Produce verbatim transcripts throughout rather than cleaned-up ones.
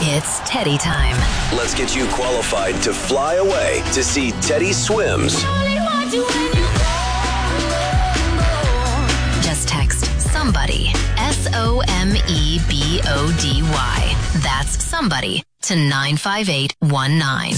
It's Teddy time. Let's get you qualified to fly away to see Teddy Swims. Just text somebody, S O M E B O D Y. That's somebody to nine five eight one nine.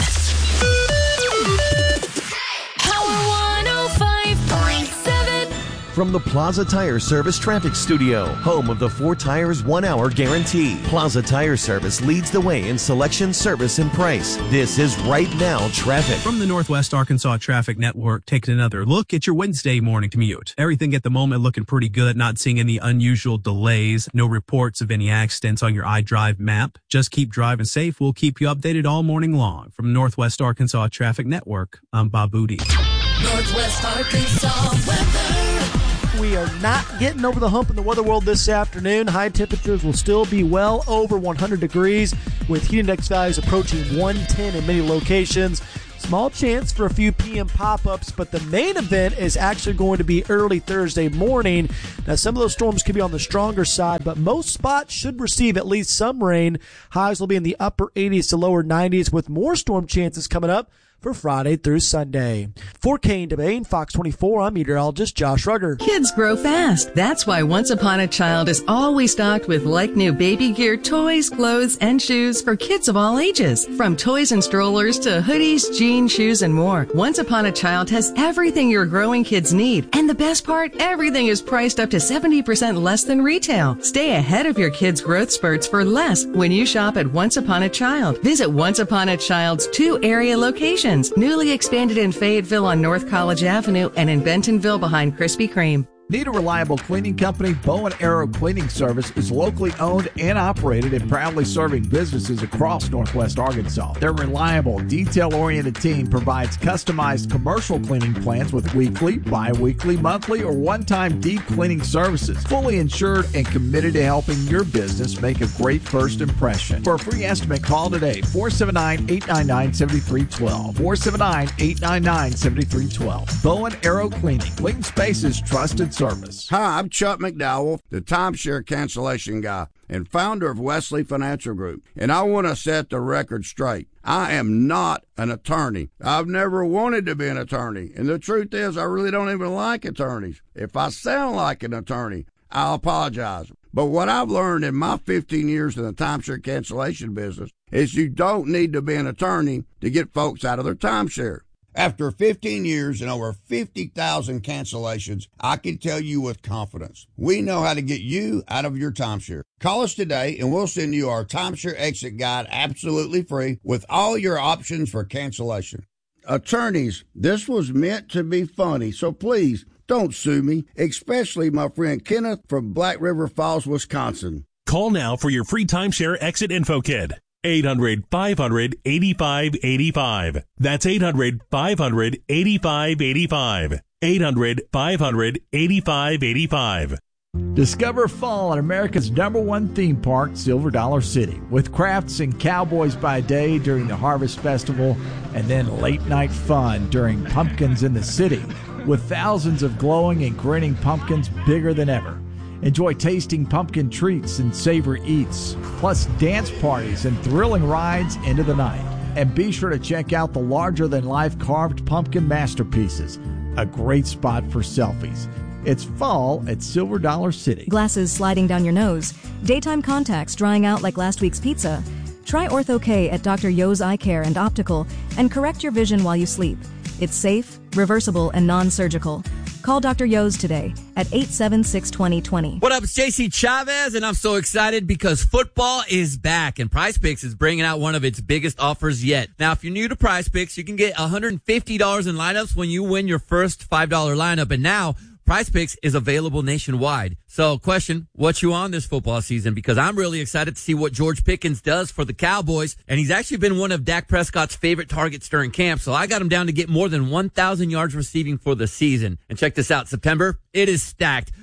From the Plaza Tire Service Traffic Studio, home of the four tires, one hour guarantee. Plaza Tire Service leads the way in selection, service, and price. This is Right Now Traffic. From the Northwest Arkansas Traffic Network, taking another look at your Wednesday morning commute. Everything at the moment looking pretty good, not seeing any unusual delays, no reports of any accidents on your iDrive map. Just keep driving safe. We'll keep you updated all morning long. From Northwest Arkansas Traffic Network, I'm Bob Booty. Northwest Arkansas weather. We are not getting over the hump in the weather world this afternoon. High temperatures will still be well over one hundred degrees, with heat index values approaching one ten in many locations. Small chance for a few P M pop-ups, but the main event is actually going to be early Thursday morning. Now, some of those storms could be on the stronger side, but most spots should receive at least some rain. Highs will be in the upper eighties to lower nineties, with more storm chances coming up for Friday through Sunday. For Kane DeBane, Fox twenty-four, I'm meteorologist Josh Rugger. Kids grow fast. That's why Once Upon a Child is always stocked with like-new baby gear, toys, clothes, and shoes for kids of all ages. From toys and strollers to hoodies, jeans, shoes, and more. Once Upon a Child has everything your growing kids need. And the best part, everything is priced up to seventy percent less than retail. Stay ahead of your kids' growth spurts for less when you shop at Once Upon a Child. Visit Once Upon a Child's two area locations. Newly expanded in Fayetteville on North College Avenue and in Bentonville behind Krispy Kreme. Need a reliable cleaning company? Bow and Arrow Cleaning Service is locally owned and operated and proudly serving businesses across Northwest Arkansas. Their reliable, detail-oriented team provides customized commercial cleaning plans with weekly, bi-weekly, monthly, or one-time deep cleaning services. Fully insured and committed to helping your business make a great first impression. For a free estimate, call today, four seven nine, eight nine nine, seven three one two, four seven nine, eight nine nine, seven three one two. Bow and Arrow Cleaning. Clean Spaces Trusted Service. Hi, I'm Chuck McDowell, the timeshare cancellation guy and founder of Wesley Financial Group, and I want to set the record straight. I am not an attorney. I've never wanted to be an attorney, and the truth is I really don't even like attorneys. If I sound like an attorney, I'll apologize. But what I've learned in my fifteen years in the timeshare cancellation business is you don't need to be an attorney to get folks out of their timeshare. After fifteen years and over fifty thousand cancellations, I can tell you with confidence, we know how to get you out of your timeshare. Call us today and we'll send you our timeshare exit guide absolutely free with all your options for cancellation. Attorneys, this was meant to be funny, so please don't sue me, especially my friend Kenneth from Black River Falls, Wisconsin. Call now for your free timeshare exit info kit. eight hundred, five hundred, eighty-five eighty-five. That's eight hundred, five hundred, eighty-five eighty-five. eight hundred, five hundred, eighty-five eighty-five. Discover fall at America's number one theme park, Silver Dollar City, with crafts and cowboys by day during the Harvest Festival and then late night fun during Pumpkins in the City, with thousands of glowing and grinning pumpkins bigger than ever. Enjoy tasting pumpkin treats and savory eats, plus dance parties and thrilling rides into the night. And be sure to check out the larger-than-life carved pumpkin masterpieces, a great spot for selfies. It's fall at Silver Dollar City. Glasses sliding down your nose, daytime contacts drying out like last week's pizza. Try Ortho-K at Doctor Yo's Eye Care and Optical and correct your vision while you sleep. It's safe, reversible, and non-surgical. Call Doctor Yo's today at eight seven six, two zero two zero. What up, it's J C Chavez, and I'm so excited because football is back, and Prize Picks is bringing out one of its biggest offers yet. Now, if you're new to Prize Picks, you can get one hundred fifty dollars in lineups when you win your first five dollar lineup, and now Prize Picks is available nationwide. So, question, what you on this football season? Because I'm really excited to see what George Pickens does for the Cowboys. And he's actually been one of Dak Prescott's favorite targets during camp. So I got him down to get more than one thousand yards receiving for the season. And check this out, September, it is stacked.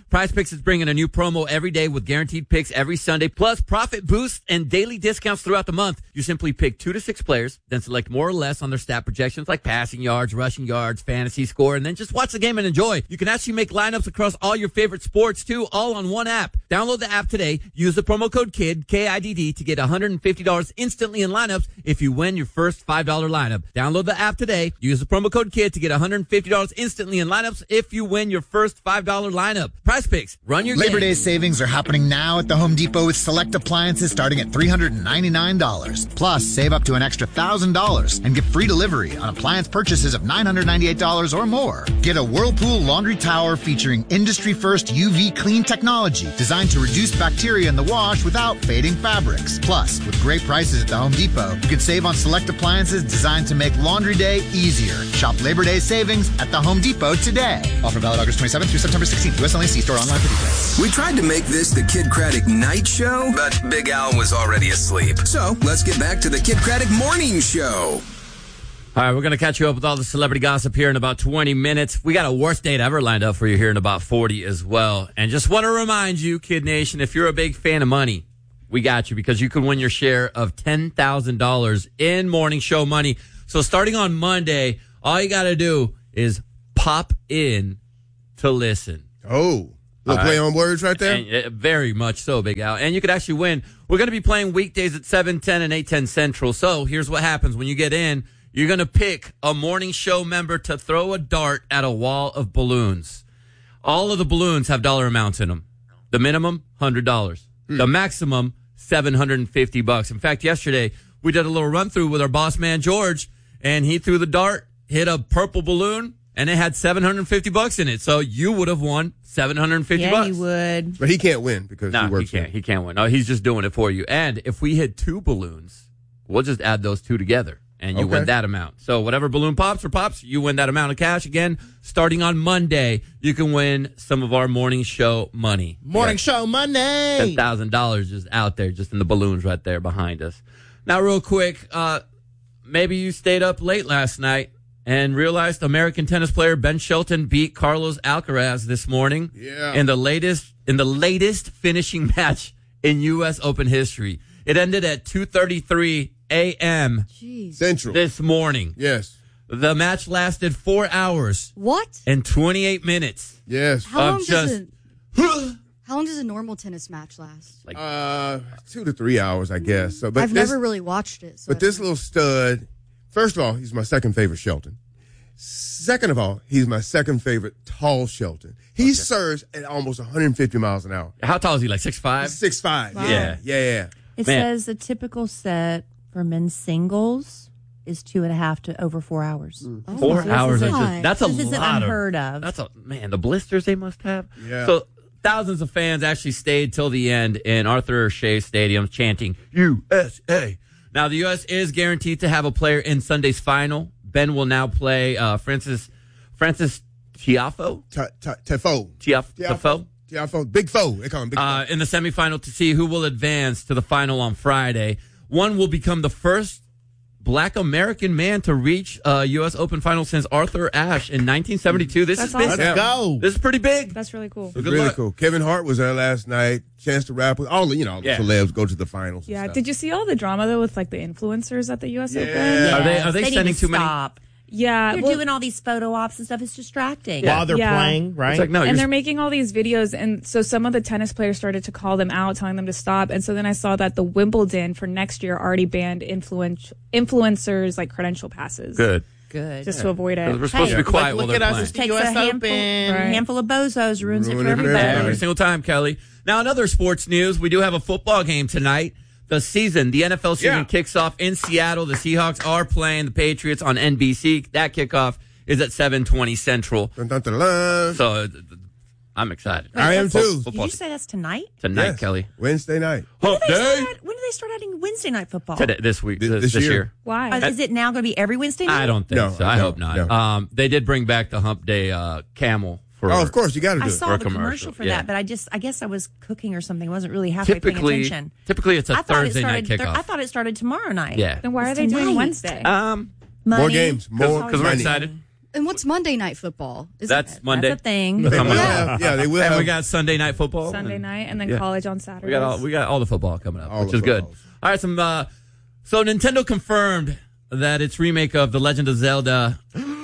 Prize Picks is bringing a new promo every day with guaranteed picks every Sunday, plus profit boosts and daily discounts throughout the month. You simply pick two to six players, then select more or less on their stat projections like passing yards, rushing yards, fantasy score, and then just watch the game and enjoy. You can actually make lineups across all your favorite sports, too, all on one app. Download the app today. Use the promo code KID, K I D D, to get one hundred fifty dollars instantly in lineups if you win your first five dollar lineup. Download the app today. Use the promo code KID to get one hundred fifty dollars instantly in lineups if you win your first five dollar lineup. Prize Picks. Run your Labor game. Day savings are happening now at the Home Depot with select appliances starting at three hundred ninety-nine dollars. Plus, save up to an extra one thousand dollars and get free delivery on appliance purchases of nine hundred ninety-eight dollars or more. Get a Whirlpool laundry tower featuring industry-first U V clean technology designed to reduce bacteria in the wash without fading fabrics. Plus, with great prices at the Home Depot, you can save on select appliances designed to make laundry day easier. Shop Labor Day savings at the Home Depot today. Offer valid August twenty-seventh through September sixteenth. U S only. See store online for details. We tried to make this the Kid Craddock Night Show, but Big Al was already asleep. So let's get back to the Kid Craddock Morning Show. All right, we're going to catch you up with all the celebrity gossip here in about twenty minutes. We got a worst date ever lined up for you here in about forty as well. And just want to remind you, Kid Nation, if you're a big fan of money, we got you because you can win your share of ten thousand dollars in morning show money. So starting on Monday, all you got to do is pop in to listen. Oh, little play right. on words right there? And, uh, very much so, Big Al. And you could actually win. We're going to be playing weekdays at seven ten and eight ten Central. So here's what happens when you get in. You're going to pick a morning show member to throw a dart at a wall of balloons. All of the balloons have dollar amounts in them. The minimum, one hundred dollars. Hmm. The maximum, seven hundred fifty bucks. In fact, yesterday, we did a little run through with our boss man, George, and he threw the dart, hit a purple balloon, and it had seven hundred fifty bucks in it. So you would have won seven hundred fifty yeah, bucks. Yeah, he would. But he can't win because no, he works. he can't. There. He can't win. No, he's just doing it for you. And if we hit two balloons, we'll just add those two together, and you okay. win that amount. So whatever balloon pops or pops, you win that amount of cash. Again, starting on Monday, you can win some of our morning show money. Morning show money. ten thousand dollars just out there, just in the balloons right there behind us. Now, real quick, uh, maybe you stayed up late last night and realized American tennis player Ben Shelton beat Carlos Alcaraz this morning yeah. in the latest in the latest finishing match in U S Open history. It ended at two thirty-three a.m. Central this morning. Yes. The match lasted four hours. What? And twenty-eight minutes. Yes. How long just, does it? How long does a normal tennis match last? Like uh, two to three hours, I guess. So, but I've this, never really watched it. So but this little stud, first of all, he's my second favorite Shelton. Second of all, he's my second favorite tall Shelton. He okay. serves at almost one hundred fifty miles an hour. How tall is he? Like six five? six five. Wow. Yeah, yeah, yeah. It Man. says the typical set for men's singles is two and a half to over four hours. Mm. Oh, four so hours. Of just, that's a this lot. Isn't unheard of. That's a man. The blisters they must have. Yeah. So thousands of fans actually stayed till the end in Arthur Ashe Stadium chanting U S A. Now the U S is guaranteed to have a player in Sunday's final. Ben will now play uh, Francis Francis Tiafoe. Tiafoe. Tiafoe. Tiafoe. Big foe. They call him Big uh, foe. in the semifinal to see who will advance to the final on Friday. One will become the first Black American man to reach a uh, U S Open final since Arthur Ashe in nineteen seventy-two. This That's is big. awesome. Let's go. This is pretty big. That's really cool. It's really luck. cool. Kevin Hart was there last night. Chance to rap with all the, you know, all the Yeah. celebs go to the finals. Yeah. And stuff. Did you see all the drama though with like the influencers at the U S Yeah. Open? Are they are they, They need sending to too many? stop. Yeah. You're well, doing all these photo ops and stuff. It's distracting. Yeah. While they're Yeah. playing, right? It's like no, and you're they're making all these videos, and so some of the tennis players started to call them out, telling them to stop. And so then I saw that the Wimbledon for next year already banned influence influencers like credential passes. good. Good. Just to avoid it. We're supposed Hey, to be quiet look while at they're us. playing. It's the Takes U a S handful, Open. Right. handful of bozos, ruins Ruin it it for for everybody. everybody. Every single time, Kelly. Now, another sports news. We do have a football game tonight. The season, the N F L season Yeah. kicks off in Seattle. The Seahawks are playing the Patriots on N B C. That kickoff is at seven twenty Central. Dun, dun, dun, dun. So uh, I'm excited. I am too. Did you say that's tonight? Tonight, Yes. Kelly. Wednesday night. Hump When do they day. start- When do they start adding Wednesday night football? Today, this week, This- this, this this year. year. Why? Uh, is it now going to be every Wednesday night? I don't think No, so. I no, hope not. no. Um, they did bring back the Hump Day uh, camel for. Oh, of course, you got to do I it. saw For a the commercial, commercial for yeah. that, but I just, I guess I was cooking or something. I wasn't really halfway Typically, paying attention. typically it's a I thought it Thursday night started. kickoff. Thir- I thought it started tomorrow night. Yeah. Then why It's are they tonight. doing Wednesday? Um, Money. More games, more because we're money. excited. And what's Monday Night Football? Is That's it? Monday. That's a thing. That's on Monday. Yeah. Yeah, they will And have. we got Sunday night football. Sunday and- night, and then yeah. college on Saturday. We got all we got all the football coming up, All which the is good. footballs. All right, some. Uh, so Nintendo confirmed that its remake of The Legend of Zelda: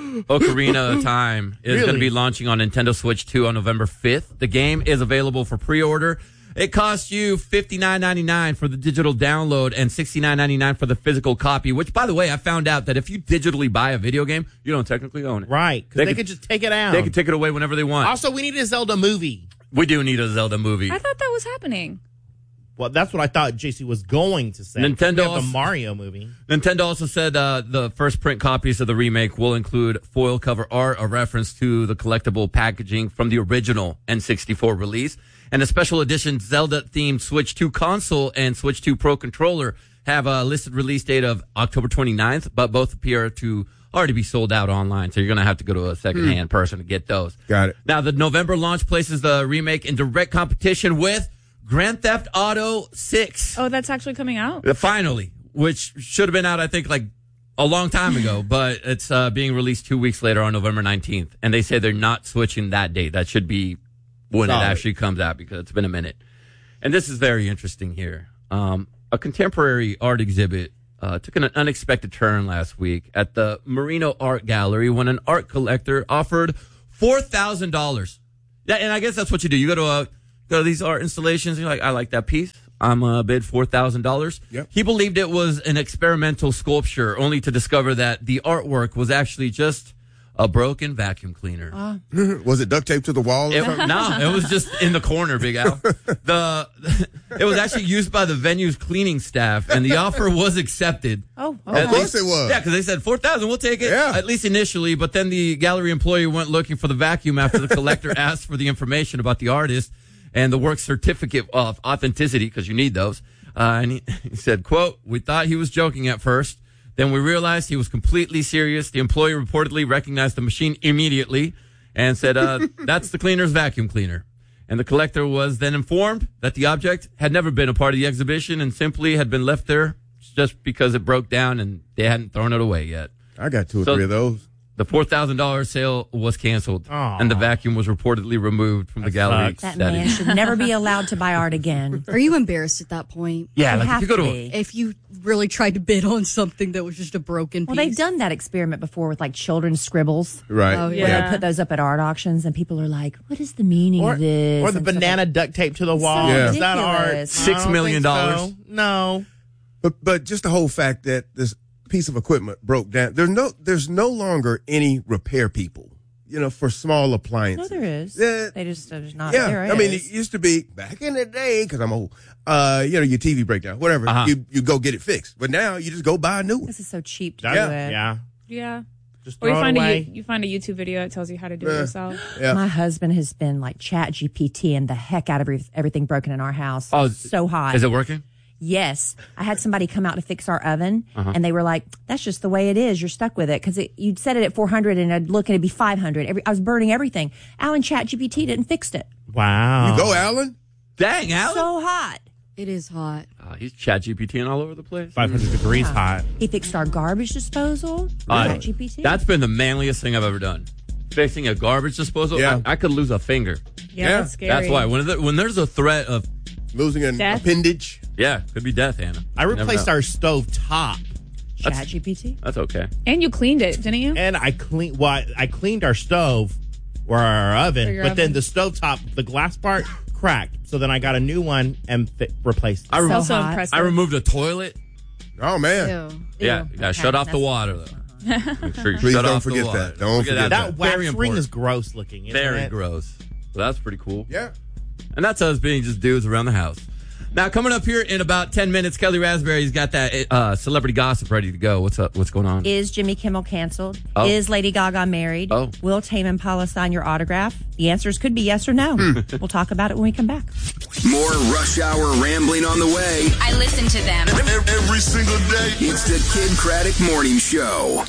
Ocarina of Time is Really? going to be launching on Nintendo Switch two on November fifth. The game is available for pre-order. It costs you fifty-nine ninety-nine for the digital download and sixty-nine ninety-nine for the physical copy, which, by the way, I found out that if you digitally buy a video game, you don't technically own it. Right, because they, could just take it out. They can take it away whenever they want. Also, we need a Zelda movie. We do need a Zelda movie. I thought that was happening. Well, that's what I thought J C was going to say. Nintendo We have also- the Mario movie. Nintendo also said uh, the first print copies of the remake will include foil cover art, a reference to the collectible packaging from the original N sixty-four release, and a special edition Zelda-themed Switch two console and Switch two Pro controller have a listed release date of October twenty-ninth, but both appear to already be sold out online, so you're going to have to go to a secondhand person to get those. Got it. Now, the November launch places the remake in direct competition with Grand Theft Auto six. Oh, that's actually coming out? Uh, Finally, which should have been out, I think, like a long time ago, but it's uh, being released two weeks later on November nineteenth. And they say they're not switching that date. That should be when Solid. it actually comes out because it's been a minute. And this is very interesting here. Um, a contemporary art exhibit uh, took an unexpected turn last week at the Marino Art Gallery when an art collector offered four thousand dollars. Yeah, and I guess that's what you do. You go to a go to these art installations, and you're like, I like that piece. I'm uh, bid four thousand dollars. Yep. He believed it was an experimental sculpture, only to discover that the artwork was actually just a broken vacuum cleaner. Was it duct taped to the wall? Or It, something? no, it was just in the corner, Big Al. The it was actually used by the venue's cleaning staff, and the offer was accepted. Oh, Of At course least- it was. Yeah, because they said four thousand, we'll take it. Yeah. At least initially, but then the gallery employee went looking for the vacuum after the collector asked for the information about the artist and the work's certificate of authenticity, because you need those. Uh, and he, he said, quote, "We thought he was joking at first. Then we realized he was completely serious. The employee reportedly recognized the machine immediately and said, uh, that's the cleaner's vacuum cleaner." And the collector was then informed that the object had never been a part of the exhibition and simply had been left there just because it broke down and they hadn't thrown it away yet. I got two or So- three of those. The four thousand dollars sale was canceled, Aw. and the vacuum was reportedly removed from the That gallery. sucks. That man should never be allowed to buy art again. Are you embarrassed at that point? Yeah, You like if have you go to to be. If you really tried to bid on something that was just a broken Well, piece. they've done that experiment before with like children's scribbles. Right. Oh, Where Yeah. they put those up at art auctions, and people are like, "What is the meaning Or, of this?" or the and stuff banana like- duct tape to the wall. Yeah. Is that art? ridiculous. Six I don't million think so. dollars. No. But but just the whole fact that this piece of equipment broke down. There's no there's no longer any repair people. You know, for small No, appliances. there is. Yeah. They just there's not. Yeah, there I mean, is. it used to be back in the day because I'm old. Uh, you know, your T V breakdown, whatever. Uh-huh. You you go get it fixed, but now you just go buy a new one. This is so cheap to That- do Yeah. it. Yeah. Yeah. Just Or throw you it find a away. you, you find a YouTube video that tells you how to do it Yeah. yourself. Yeah. My husband has been like Chat G P T and the heck out of every, everything broken in our house. Oh, so hot. Is it working? Yes. I had somebody come out to fix our oven, Uh-huh. and they were like, that's just the way it is. You're stuck with it. Because you'd set it at four hundred, and I'd look and it'd be five hundred. Every, I was burning everything. Alan Chat G P T didn't fix it. Wow. You go, Alan. Dang, Alan. So hot. It is hot. Uh, he's chat GPTing all over the place. five hundred degrees hot. He fixed our garbage disposal. Uh, Chat G P T. That's been the manliest thing I've ever done. Fixing a garbage disposal. Yeah. I, I could lose a finger. Yeah, Yeah. that's scary. That's why when the, when there's a threat of Losing an Death? appendage. yeah, could be death, Anna. I You never replaced know. our stove top, Chat G P T. That's okay. And you cleaned it, didn't you? and I clean. Well, I, I cleaned our stove or our oven, Or your but then oven. the stove top, the glass part cracked. So then I got a new one and fi- replaced it. I, remo- Also hot. impressive. I removed a toilet. Oh man. Ew. Yeah, Ew. you gotta Okay, shut off the that's- water though. Make sure you Please shut don't off the forget water. that. Don't forget that wax Very ring important. is gross looking. Isn't Very it? gross. So that's pretty cool. Yeah. And that's us being just dudes around the house. Now, coming up here in about ten minutes, Kelly Raspberry's got that uh, celebrity gossip ready to go. What's up? What's going on? Is Jimmy Kimmel canceled? Oh. Is Lady Gaga married? Oh. Will Tame Impala sign your autograph? The answers could be yes or no. We'll talk about it when we come back. More Rush Hour rambling on the way. I listen to them. Every single day. It's the Kid Craddock Morning Show.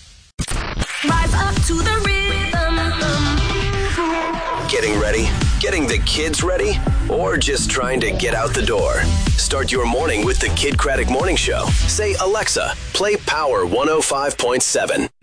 Rise up to the rhythm. Getting ready? Getting the kids ready? Or just trying to get out the door? Start your morning with the Kid Craddock Morning Show. Say, Alexa, play Power one oh five point seven.